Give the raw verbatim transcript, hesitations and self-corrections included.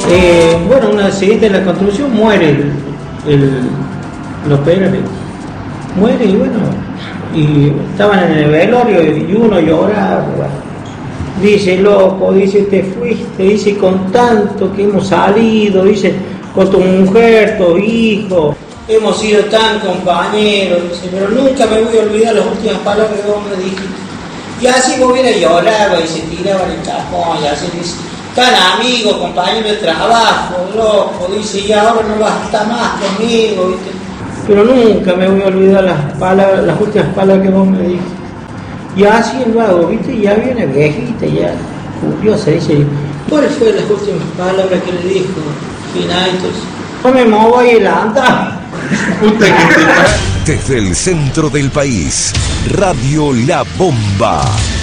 Eh, bueno, un accidente en la construcción, muere el, el, los Pérez, muere y bueno, y estaban en el velorio y uno lloraba, dice, loco, dice, te fuiste, dice, con tanto que hemos salido, dice, con tu mujer, tu hijo, hemos sido tan compañeros, dice, pero nunca me voy a olvidar las últimas palabras que vos me dijiste. Y así vos hubiera llorado y se tiraba en el cajón, y así dice, tan amigo, compañero de trabajo, loco, dice, y ahora no vas a estar más conmigo, ¿viste? Pero nunca me voy a olvidar las palabras, las últimas palabras que vos me dijiste. Y así el vago, ¿viste? Y ya viene viejita, ya curiosa, dice, ¿cuáles fueron las últimas palabras que le dijo Finaitos? No me muevo y anda. Desde el centro del país, Radio La Bomba.